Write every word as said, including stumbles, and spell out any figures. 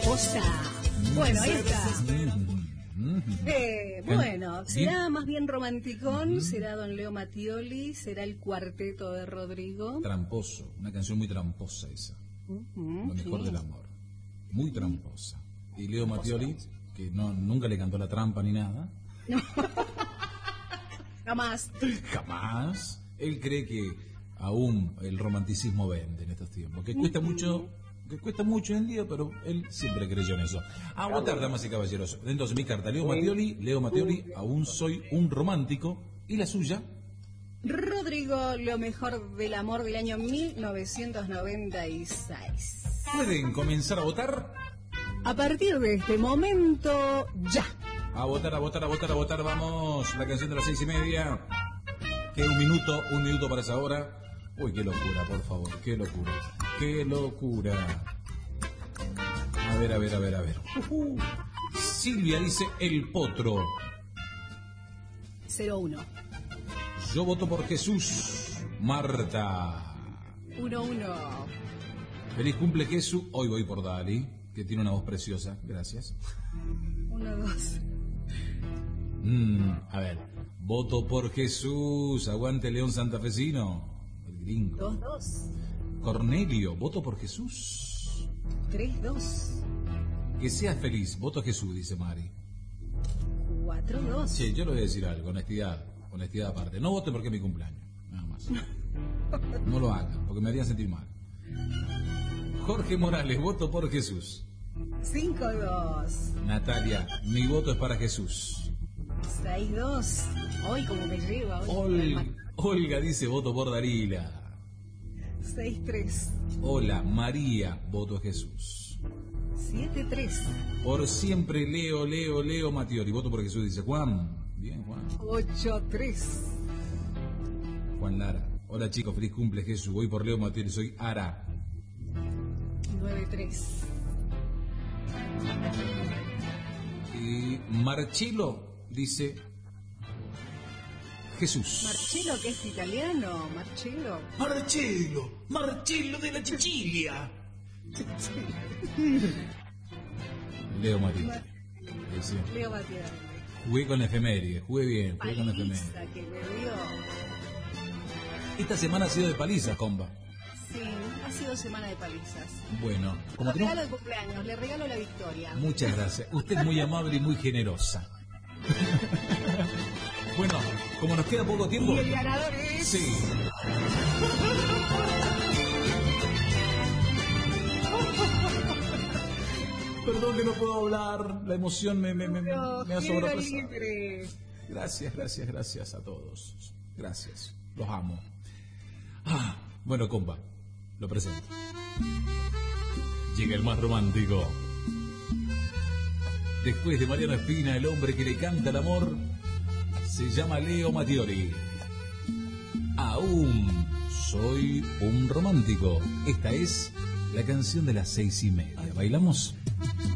tramposa. Bueno, ahí está. Eh, bueno, será más bien romanticón, será don Leo Mattioli, será el cuarteto de Rodrigo. Tramposo, una canción muy tramposa esa. Uh-huh, lo mejor sí. del amor. Muy tramposa. Y Leo Mattioli, que no, nunca le cantó la trampa ni nada. No. Jamás. Jamás. Él cree que aún el romanticismo vende en estos tiempos, que cuesta mucho, que cuesta mucho hoy en día, pero él siempre creyó en eso. A votar, damas y caballeros. Entonces mi carta, Leo Mattioli, Leo Mattioli, aún soy un romántico. ¿Y la suya? Rodrigo, lo mejor del amor del año mil novecientos noventa y seis. ¿Pueden comenzar a votar? A partir de este momento, ya. A votar, a votar, a votar, a votar, vamos. La canción de las seis y media. Que un minuto, un minuto para esa hora. Uy, qué locura, por favor, qué locura. Qué locura. A ver, a ver, a ver, a ver. Uh-huh. Silvia dice El Potro. cero uno. Yo voto por Jesús. Marta. uno uno. Feliz cumple, Jesús. Hoy voy por Dali, que tiene una voz preciosa. Gracias. uno dos. Mm, a ver. Voto por Jesús. Aguante León Santafesino. El gringo. dos dos. Cornelio. Voto por Jesús. tres dos. Que seas feliz. Voto Jesús, dice Mari. cuatro dos. Sí, yo le voy a decir algo. Honestidad. Honestidad aparte. No vote porque es mi cumpleaños. Nada más. No lo hagan, porque me harían sentir mal. Jorge Morales. Voto por Jesús. cinco dos. Natalia. Mi voto es para Jesús. seis dos. Hoy como me lleva. Hoy Ol- Olga dice voto por Darila. seis tres. Hola, María, voto a Jesús. siete tres. Por siempre Leo, Leo, Leo Mattioli, voto por Jesús, dice Juan. Bien, Juan. ocho tres. Juan Lara. Hola chicos, feliz cumple Jesús. Voy por Leo Mattioli, soy Ara. nueve tres. Y Marcelo dice Jesús. Marcelo, que es italiano. Marcelo. Marcelo, Marcelo de la Sicilia. Leo Mattioli. Leo Mattioli. Jugué con efeméride, jugué bien, jugué Paliza con efeméride. que me dio. Esta semana ha sido de palizas, compa. Sí, ha sido semana de palizas. Bueno, como Le regalo tenemos... el cumpleaños, le regalo la victoria. Muchas gracias. Usted es muy amable y muy generosa. Bueno, como nos queda poco tiempo... Y el ganador es... Sí. Perdón que no puedo hablar. La emoción me, me, me, no, me ha sobrepasado. Libre. Gracias, gracias, gracias a todos. Gracias. Los amo. Ah, bueno, compa, lo presento. Llega el más romántico. Después de Mariano Espina, el hombre que le canta el amor se llama Leo Mattioli. Aún soy un romántico. Esta es la canción de las seis y media. ¿Bailamos?